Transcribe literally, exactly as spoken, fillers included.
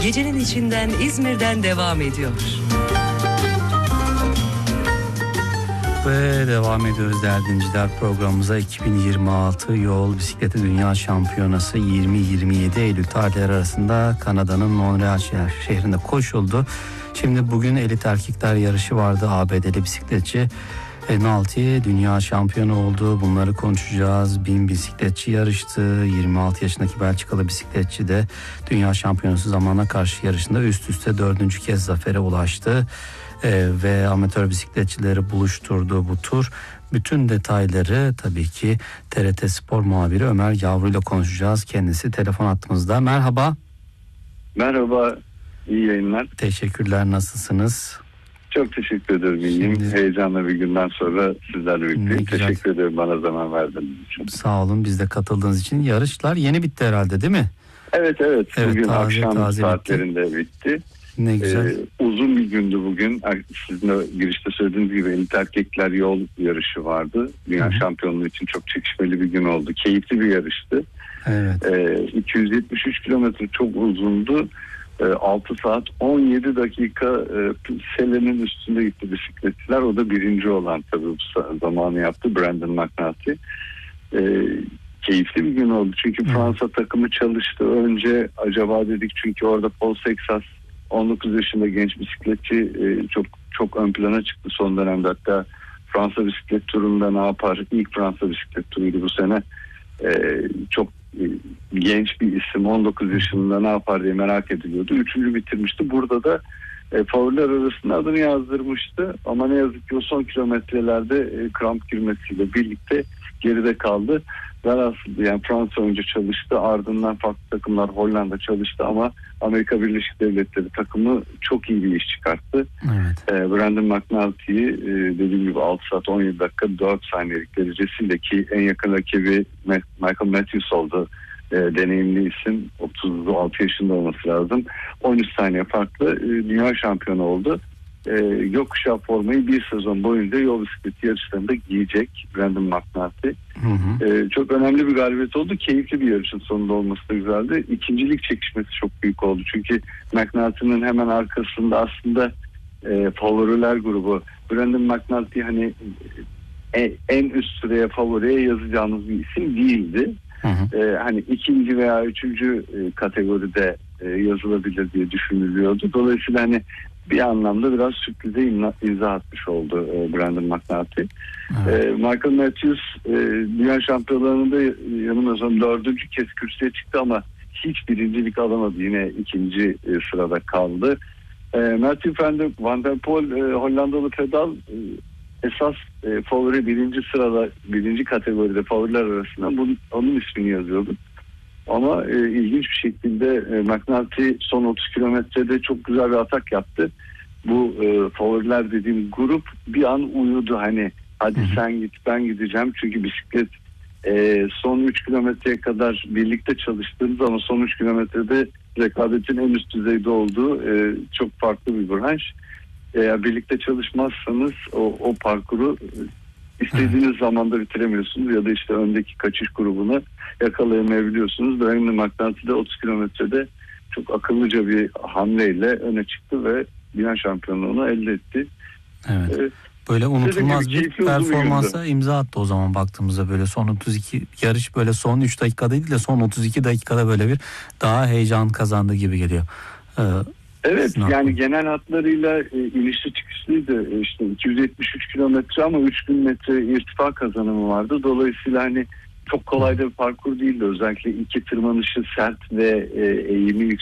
gecenin içinden İzmir'den devam ediyor. Ve devam ediyoruz değerli dinleyiciler, programımıza iki bin yirmi altı Yol Bisikleti Dünya Şampiyonası yirmi yirmi yedi Eylül tarihleri arasında Kanada'nın Montreal şehrinde koşuldu. Şimdi bugün elit erkekler yarışı vardı. A B D'li bisikletçi Nalty dünya şampiyonu oldu. Bunları konuşacağız. Bin bisikletçi yarıştı. yirmi altı yaşındaki Belçikalı bisikletçi de dünya şampiyonası zamana karşı yarışında üst üste dördüncü kez zafere ulaştı. Ee, ve amatör bisikletçileri buluşturdu bu tur. Bütün detayları tabii ki T R T Spor muhabiri Ömer Yavru ile konuşacağız. Kendisi telefon hattımızda. Merhaba. Merhaba. İyi yayınlar. Teşekkürler. Nasılsınız? Çok teşekkür ederim. İyiyim. Şimdi, heyecanlı bir günden sonra sizlerle birlikte. Teşekkür ederim bana zaman verdiğiniz için. Sağ olun, biz de katıldığınız için. Yarışlar yeni bitti herhalde, değil mi? Evet evet. evet bugün taze, akşam taze saatlerinde bitti. bitti. Ne güzel. Ee, uzun bir gündü bugün. Sizin de girişte söylediğiniz gibi elit erkekler yol yarışı vardı. Dünya Hı-hı. şampiyonluğu için çok çekişmeli bir gün oldu. Keyifli bir yarıştı. Evet. Ee, iki yüz yetmiş üç kilometre çok uzundu. altı saat on yedi dakika e, selenin üstünde gitti bisikletçiler. O da birinci olan tabii bu zamanı yaptı, Brandon McNulty. E, keyifli bir gün oldu. Çünkü hmm. Fransa takımı çalıştı. Önce acaba dedik, çünkü orada Paul Sexas on dokuz yaşında genç bisikletçi e, çok çok ön plana çıktı son dönemde. Hatta Fransa bisiklet turunda ne yapar? İlk Fransa bisiklet turuydu bu sene. E, çok genç bir isim, on dokuz yaşında ne yapar diye merak ediliyordu. Üçüncü bitirmişti. Burada da e, favoriler arasında adını yazdırmıştı. Ama ne yazık ki o son kilometrelerde e, kramp girmesiyle birlikte geride kaldı. Velhasıl yani Fransa önce çalıştı. Ardından farklı takımlar, Hollanda çalıştı ama Amerika Birleşik Devletleri takımı çok iyi bir iş çıkarttı. Evet. E, Brandon McNulty'yi e, dediğim gibi altı saat on yedi dakika dört saniyelik derecesiyle, ki en yakın rakibi Michael Matthews oldu. E, deneyimli isim, otuz altı yaşında olması lazım. on üç saniye farklı e, dünya şampiyonu oldu. E, gökkuşağı formayı bir sezon boyunca yol bisikleti yarışlarında giyecek Brandon McNulty. Hı hı. E, çok önemli bir galibiyet oldu. Keyifli bir yarışın sonunda olması da güzeldi. İkincilik çekişmesi çok büyük oldu. Çünkü McNulty'nin hemen arkasında aslında e, favoriler grubu. Brandon McNulty hani e, en üst sıraya, favoriye yazacağınız bir isim değildi. Hı hı. Ee, hani ikinci veya üçüncü e, kategoride e, yazılabilir diye düşünülüyordu. Dolayısıyla hani bir anlamda biraz sürprize imza, imza atmış oldu e, Brandon McNulty. Evet. E, Michael Matthews e, dünya şampiyonlarında yanılmıyorsam dördüncü kez kürsüye çıktı ama hiç birincilik alamadı. Yine ikinci e, sırada kaldı. E, Matthew Van der Poel, e, Hollandalı pedal, e, esas e, favori birinci sırada, birinci kategoride favoriler arasında bunun, onun ismini yazıyordu. Ama e, ilginç bir şekilde e, McNulty son otuz kilometrede çok güzel bir atak yaptı. Bu e, favoriler dediğim grup bir an uyudu, hani hadi Hı-hı. sen git ben gideceğim. Çünkü bisiklet e, son üç kilometreye kadar birlikte çalıştığımız ama son üç kilometrede rekabetin en üst düzeyde olduğu e, çok farklı bir branş. Eğer birlikte çalışmazsanız o, o parkuru istediğiniz evet. zamanda bitiremiyorsunuz ya da işte öndeki kaçış grubunu yakalayamayabiliyorsunuz. Brandon McNulty de otuz kilometrede çok akıllıca bir hamleyle öne çıktı ve dünya şampiyonluğunu elde etti. Evet. Ee, böyle unutulmaz bir performansa imza attı o zaman baktığımızda. Böyle son otuz iki yarış, böyle son üç dakikada değil de son otuz iki dakikada böyle bir daha heyecan kazandı gibi geliyor. Ee, Evet, yani genel hatlarıyla e, inişli çıkışlıydı. E, işte iki yüz yetmiş üç kilometre ama üç bin metre irtifa kazanımı vardı. Dolayısıyla hani çok kolay da bir parkur değildi. Özellikle iki tırmanışı sert ve e, eğimi